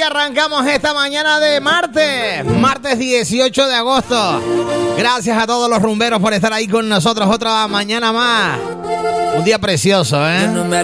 arrancamos esta mañana de martes 18 de agosto. Gracias a todos los rumberos por estar ahí con nosotros otra mañana más. Un día precioso, ¿eh?